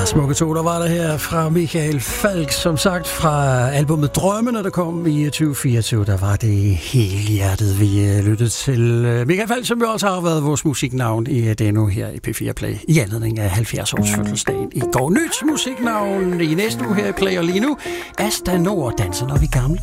Smukke toner var der her fra Michael Falch, som sagt fra albumet Drømmene, der kom i 2024. Der var det helhjertet, vi lyttede til. Michael Falch, som jo også har været vores musiknavn i denne her i P4 Play, i anledning af 70-års fødselsdagen i går. Nyt musiknavn i næste uge her i Play, og lige nu Asta Nord, danser når vi gamle.